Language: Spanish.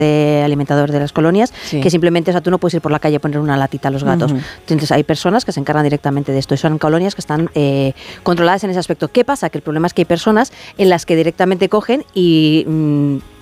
alimentadores de las colonias, que simplemente, o sea, tú no puedes ir por la calle a poner una latita a los gatos. Entonces hay personas que se encargan directamente de esto y son colonias que están controladas en ese aspecto. ¿Qué pasa? Que el problema es que hay personas en las que directamente cogen y